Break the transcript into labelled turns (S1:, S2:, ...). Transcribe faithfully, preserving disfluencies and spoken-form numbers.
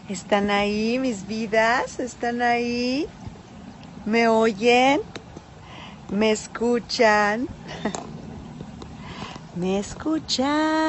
S1: ¿Están ahí mis vidas? ¿Están ahí? ¿Me oyen? ¿Me escuchan? ¿Me escuchan?